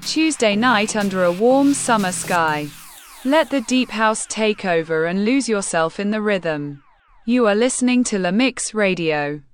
Tuesday night under a warm summer sky. Let the deep house take over and lose yourself in the rhythm. You are listening to La Mix Radio.